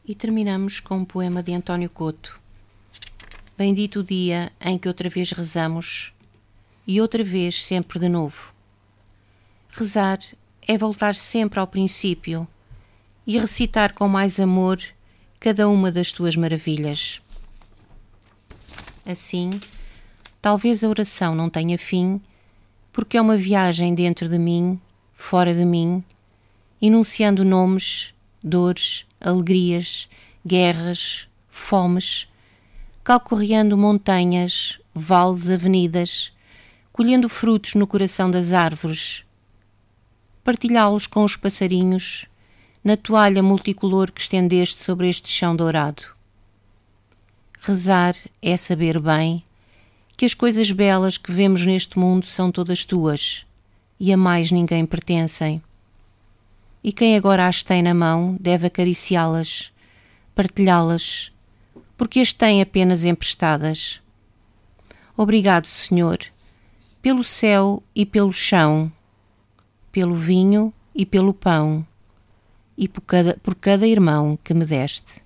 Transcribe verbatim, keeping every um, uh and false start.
E terminamos com um poema de António Couto. Bendito o dia em que outra vez rezamos e outra vez sempre de novo. Rezar é voltar sempre ao princípio e recitar com mais amor cada uma das tuas maravilhas. Assim, talvez a oração não tenha fim, porque é uma viagem dentro de mim, fora de mim, enunciando nomes, dores, alegrias, guerras, fomes, calcorreando montanhas, vales, avenidas, colhendo frutos no coração das árvores, partilhá-los com os passarinhos, na toalha multicolor que estendeste sobre este chão dourado. Rezar é saber bem que as coisas belas que vemos neste mundo são todas tuas e a mais ninguém pertencem. E quem agora as tem na mão deve acariciá-las, partilhá-las, porque as tem apenas emprestadas. Obrigado, Senhor, pelo céu e pelo chão, pelo vinho e pelo pão, e por cada, por cada irmão que me deste.